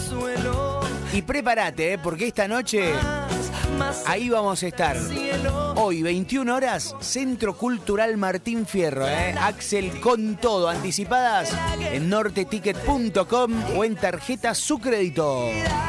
Y prepárate, porque esta noche ahí vamos a estar. Hoy, 21 horas, Centro Cultural Martín Fierro. Axel con todo. Anticipadas en norteticket.com o en tarjeta Su Crédito.